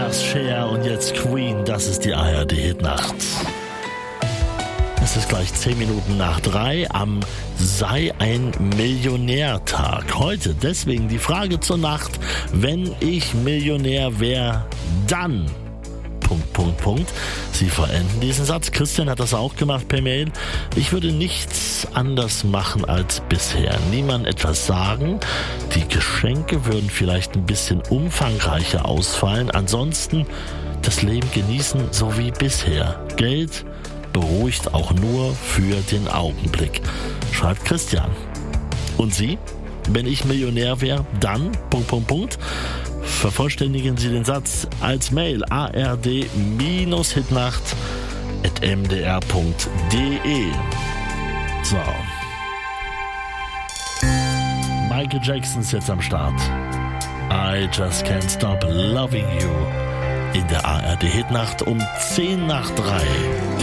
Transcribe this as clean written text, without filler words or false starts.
Das Cher und jetzt Queen, das ist die ARD-Hitnacht. Es ist gleich 10 Minuten nach 3 am Sei ein Millionär-Tag. Heute deswegen die Frage zur Nacht, wenn ich Millionär wäre, dann... Sie verenden diesen Satz. Christian hat das auch gemacht per Mail. Ich würde nichts anders machen als bisher. Niemand etwas sagen. Die Geschenke würden vielleicht ein bisschen umfangreicher ausfallen. Ansonsten das Leben genießen, so wie bisher. Geld beruhigt auch nur für den Augenblick, schreibt Christian. Und Sie? Wenn ich Millionär wäre, dann... Vervollständigen Sie den Satz als Mail ard-hitnacht@mdr.de. So. Michael Jackson ist jetzt am Start. I just can't stop loving you. In der ARD-Hitnacht um 10 nach 3.